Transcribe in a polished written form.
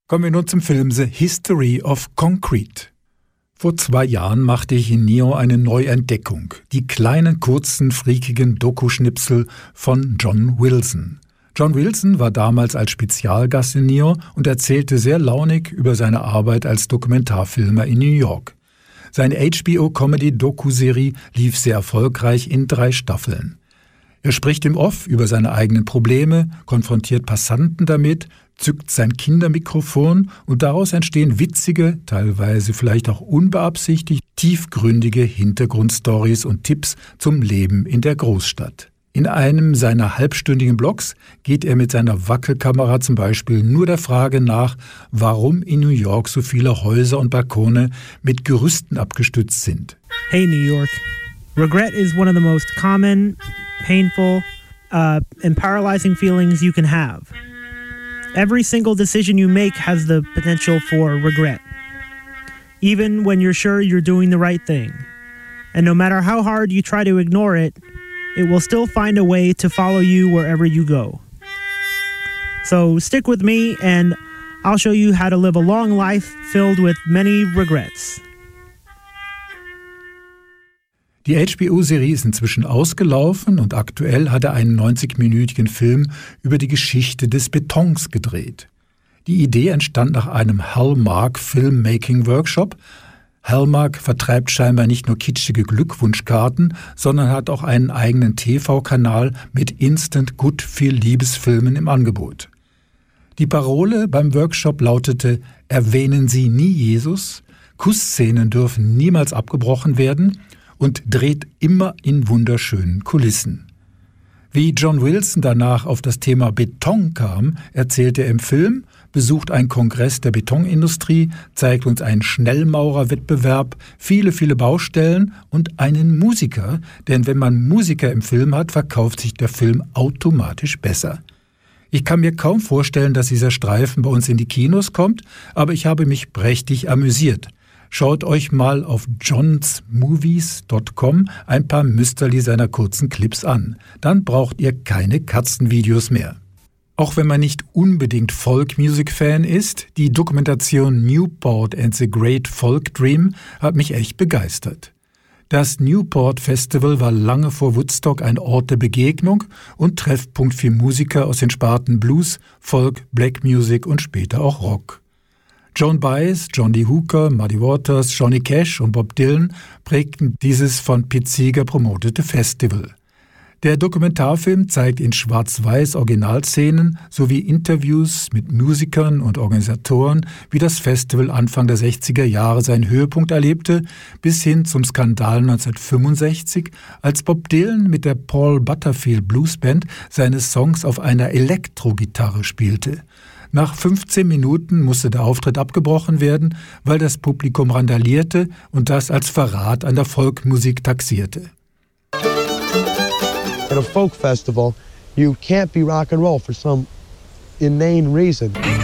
Kommen wir nun zum Film The History of Concrete. Vor 2 Jahren machte ich in Neo eine Neuentdeckung. Die kleinen, kurzen, freakigen Doku-Schnipsel von John Wilson. John Wilson war damals als Spezialgast in Neo und erzählte sehr launig über seine Arbeit als Dokumentarfilmer in New York. Seine HBO-Comedy-Doku-Serie lief sehr erfolgreich in 3 Staffeln. Er spricht im Off über seine eigenen Probleme, konfrontiert Passanten damit, zückt sein Kindermikrofon und daraus entstehen witzige, teilweise vielleicht auch unbeabsichtigt, tiefgründige Hintergrundstories und Tipps zum Leben in der Großstadt. In einem seiner halbstündigen Blogs geht er mit seiner Wackelkamera zum Beispiel nur der Frage nach, warum in New York so viele Häuser und Balkone mit Gerüsten abgestützt sind. Hey New York. Regret is one of the most common, painful, and paralyzing feelings you can have. Every single decision you make has the potential for regret, even when you're sure you're doing the right thing. And no matter how hard you try to ignore it, it will still find a way to follow you wherever you go. So stick with me and I'll show you how to live a long life filled with many regrets. Die HBO-Serie ist inzwischen ausgelaufen und aktuell hat er einen 90-minütigen Film über die Geschichte des Betons gedreht. Die Idee entstand nach einem Hallmark Filmmaking-Workshop. Hallmark vertreibt scheinbar nicht nur kitschige Glückwunschkarten, sondern hat auch einen eigenen TV-Kanal mit Instant-Good-Feel-Liebesfilmen im Angebot. Die Parole beim Workshop lautete: Erwähnen Sie nie Jesus, Kussszenen dürfen niemals abgebrochen werden und dreht immer in wunderschönen Kulissen. Wie John Wilson danach auf das Thema Beton kam, erzählt er im Film, besucht einen Kongress der Betonindustrie, zeigt uns einen Schnellmaurerwettbewerb, viele Baustellen und einen Musiker, denn wenn man Musiker im Film hat, verkauft sich der Film automatisch besser. Ich kann mir kaum vorstellen, dass dieser Streifen bei uns in die Kinos kommt, aber ich habe mich prächtig amüsiert. Schaut euch mal auf johnsmovies.com ein paar Müsterli seiner kurzen Clips an. Dann braucht ihr keine Katzenvideos mehr. Auch wenn man nicht unbedingt Folk-Music-Fan ist, die Dokumentation Newport and the Great Folk Dream hat mich echt begeistert. Das Newport Festival war lange vor Woodstock ein Ort der Begegnung und Treffpunkt für Musiker aus den Sparten Blues, Folk, Black Music und später auch Rock. Joan Baez, John Lee Hooker, Muddy Waters, Johnny Cash und Bob Dylan prägten dieses von Pete Seeger promotete Festival. Der Dokumentarfilm zeigt in Schwarz-Weiß Originalszenen sowie Interviews mit Musikern und Organisatoren, wie das Festival Anfang der 60er Jahre seinen Höhepunkt erlebte, bis hin zum Skandal 1965, als Bob Dylan mit der Paul Butterfield Blues Band seine Songs auf einer Elektrogitarre spielte. Nach 15 Minuten musste der Auftritt abgebrochen werden, weil das Publikum randalierte und das als Verrat an der Folkmusik taxierte. At a folk festival, you can't be rock and roll for some inane reason.